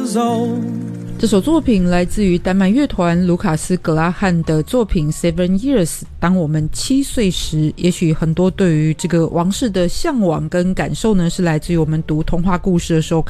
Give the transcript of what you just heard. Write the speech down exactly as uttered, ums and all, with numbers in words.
years old。 这首作品来自于丹麦乐团卢卡斯·格拉汉的作品 Seven Years。 当我们七岁时，也许很多对于这个王室的向往跟感受呢，是来自于我们读童话故事的时候